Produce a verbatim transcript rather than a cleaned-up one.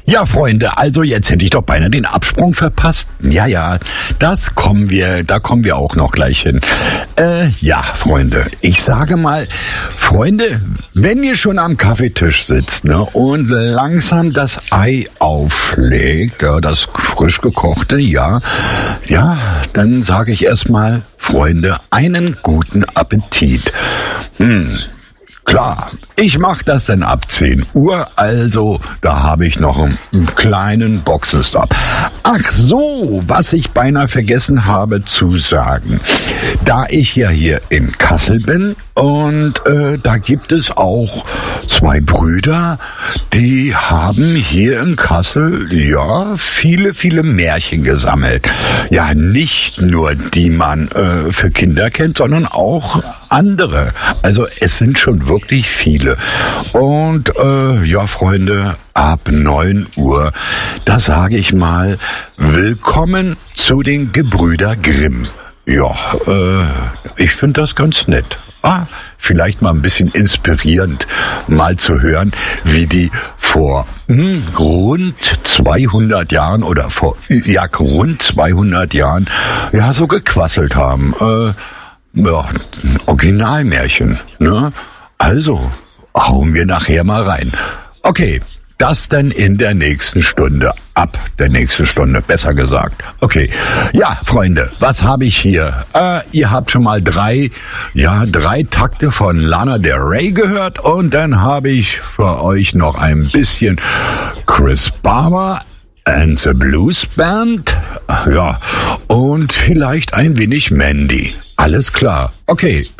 Ja, Freunde, also jetzt hätte ich doch beinahe den Absprung verpasst. Ja, ja, das kommen wir, da kommen wir auch noch gleich hin. Äh, ja, Freunde, ich sage mal, Freunde, wenn ihr schon am Kaffeetisch sitzt, ne, und langsam das Ei aufschlägt, ja, das frisch gekochte, ja, ja, dann sage ich erstmal, Freunde, einen guten Appetit. Hm. Klar, ich mache das dann ab zehn Uhr, also da habe ich noch einen, einen kleinen Boxenstopp. Ach so, was ich beinahe vergessen habe zu sagen. Da ich ja hier in Kassel bin und äh, da gibt es auch zwei Brüder, die haben hier in Kassel, ja, viele, viele Märchen gesammelt. Ja, nicht nur die man äh, für Kinder kennt, sondern auch andere. Also es sind schon wirklich viele. Und äh, ja, Freunde, ab neun Uhr, da sage ich mal, willkommen zu den Gebrüder Grimm. Ja, äh, ich finde das ganz nett. Ah, vielleicht mal ein bisschen inspirierend, mal zu hören, wie die vor hm, rund zweihundert Jahren oder vor ja rund zweihundert Jahren ja so gequasselt haben. Äh, ja, Originalmärchen, ne? Also, hauen wir nachher mal rein. Okay, das dann in der nächsten Stunde, ab der nächsten Stunde, besser gesagt. Okay, ja, Freunde, was habe ich hier? Äh, ihr habt schon mal drei, ja, drei Takte von Lana Del Rey gehört und dann habe ich für euch noch ein bisschen Chris Barber and the Blues Band, ja, und vielleicht ein wenig Mandy. Alles klar. Okay,